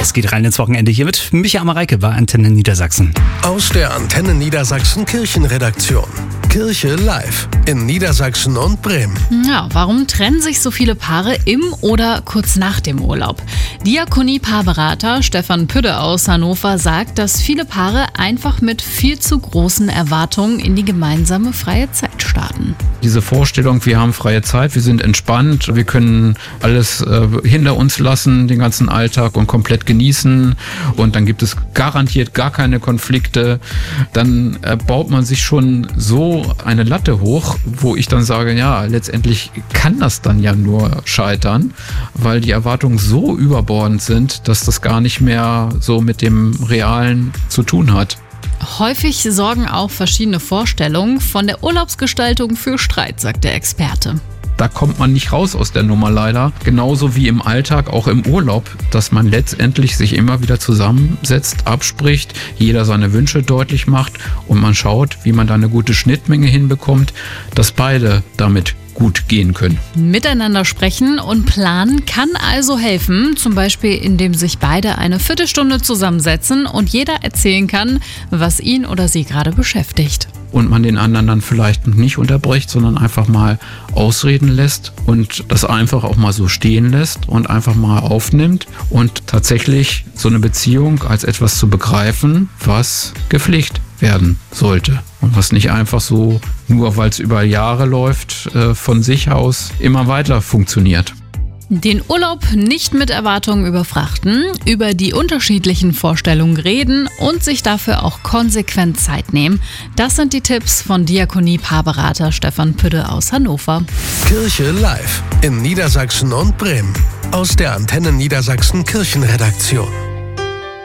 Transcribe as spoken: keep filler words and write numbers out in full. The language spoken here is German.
Es geht rein ins Wochenende hier mit Micha Mareike bei Antenne Niedersachsen. Aus der Antenne Niedersachsen Kirchenredaktion. Kirche live in Niedersachsen und Bremen. Ja, warum trennen sich so viele Paare im oder kurz nach dem Urlaub? Diakonie-Paarberater Stefan Püdde aus Hannover sagt, dass viele Paare einfach mit viel zu großen Erwartungen in die gemeinsame freie Zeit starten. Diese Vorstellung, wir haben freie Zeit, wir sind entspannt, wir können alles äh, hinter uns lassen, den ganzen Alltag und komplett genießen und dann gibt es garantiert gar keine Konflikte. Dann äh, baut man sich schon so eine Latte hoch, wo ich dann sage, ja, letztendlich kann das dann ja nur scheitern, weil die Erwartungen so überbordend sind, dass das gar nicht mehr so mit dem Realen zu tun hat. Häufig sorgen auch verschiedene Vorstellungen von der Urlaubsgestaltung für Streit, sagt der Experte. Da kommt man nicht raus aus der Nummer leider. Genauso wie im Alltag, auch im Urlaub, dass man letztendlich sich immer wieder zusammensetzt, abspricht, jeder seine Wünsche deutlich macht und man schaut, wie man da eine gute Schnittmenge hinbekommt, dass beide damit gut gehen können. Miteinander sprechen und planen kann also helfen, zum Beispiel indem sich beide eine Viertelstunde zusammensetzen und jeder erzählen kann, was ihn oder sie gerade beschäftigt. Und man den anderen dann vielleicht nicht unterbricht, sondern einfach mal ausreden lässt und das einfach auch mal so stehen lässt und einfach mal aufnimmt und tatsächlich so eine Beziehung als etwas zu begreifen, was gepflegt werden sollte und was nicht einfach so, nur weil es über Jahre läuft, von sich aus immer weiter funktioniert. Den Urlaub nicht mit Erwartungen überfrachten, über die unterschiedlichen Vorstellungen reden und sich dafür auch konsequent Zeit nehmen. Das sind die Tipps von Diakonie-Paarberater Stefan Püdde aus Hannover. Kirche live in Niedersachsen und Bremen. Aus der Antenne Niedersachsen Kirchenredaktion.